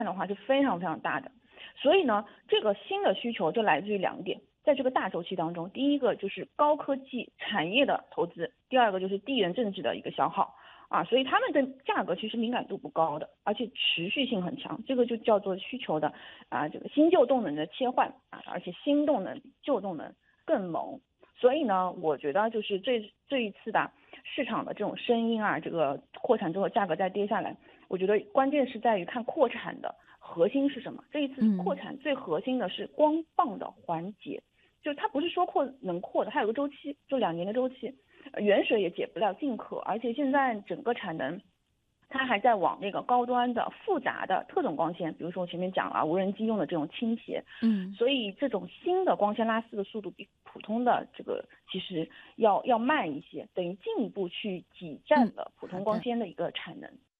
的话是非常非常大的。所以呢，这个新的需求就来自于两点，在这个大周期当中，第一个就是高科技产业的投资，第二个就是地缘政治的一个消耗啊，所以他们的价格其实敏感度不高的，而且持续性很强，这个就叫做需求的这个新旧动能的切换啊，而且新动能比旧动能更猛。所以呢，我觉得就是这一次的市场的这种声音啊，这个扩产之后价格再跌下来，我觉得关键是在于看扩产的核心是什么。这一次扩产最核心的是光棒的环节，就它不是说能扩的，它有个周期，就2年的周期。远水也解不了近渴，而且现在整个产能它还在往那个高端的复杂的特种光纤，比如说我前面讲了无人机用的这种倾斜，所以这种新的光纤拉丝的速度比普通的这个其实要慢一些，等于进一步去挤占了普通光纤的一个产能。